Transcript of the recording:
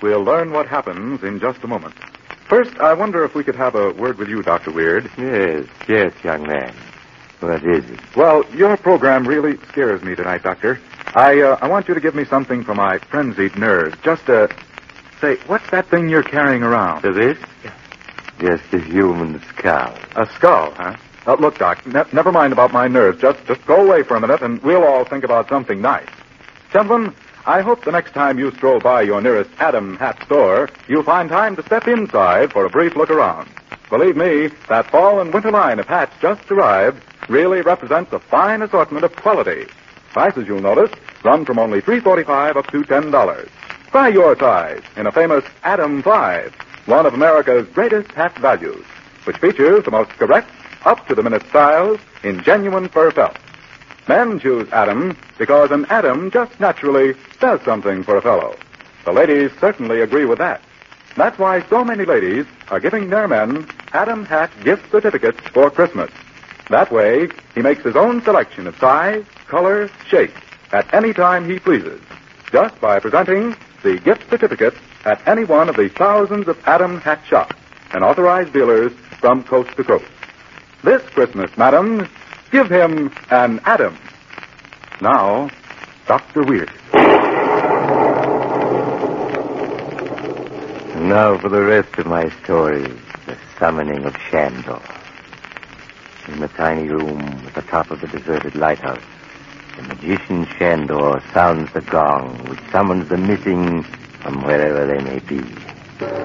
We'll learn what happens in just a moment. First, I wonder if we could have a word with you, Dr. Weird. Yes, young man. What is it? Well, your program really scares me tonight, Doctor. I want you to give me something for my frenzied nerves. Just say, what's that thing you're carrying around? This? Just a human skull. A skull, huh? Look, Doc, never mind about my nerves. Just go away for a minute, and we'll all think about something nice. Gentlemen, I hope the next time you stroll by your nearest Adam hat store, you'll find time to step inside for a brief look around. Believe me, that fall and winter line of hats just arrived really represents a fine assortment of quality. Prices, you'll notice, run from only $3.45 up to $10. Try your size in a famous Adam 5, one of America's greatest hat values, which features the most correct, up-to-the-minute styles in genuine fur felt. Men choose Adam because an Adam just naturally does something for a fellow. The ladies certainly agree with that. That's why so many ladies are giving their men Adam hat gift certificates for Christmas. That way, he makes his own selection of size, color, shape at any time he pleases, just by presenting the gift certificate at any one of the thousands of Adam hat shops and authorized dealers from coast to coast. This Christmas, madam, give him an Adam. Now, Dr. Weird. Now for the rest of my story, the summoning of Shandor. In the tiny room at the top of the deserted lighthouse, the magician Shandor sounds the gong which summons the missing from wherever they may be.